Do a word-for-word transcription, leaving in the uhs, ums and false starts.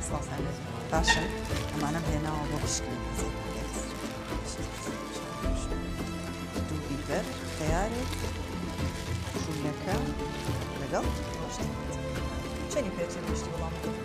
ساسەنە باشە ئەمانەم هێناوە بۆ بشکێنە دوو بیبەر خەیارێک شوولەکە لەگەڵ چەنی پێچێ گشتی وەڵام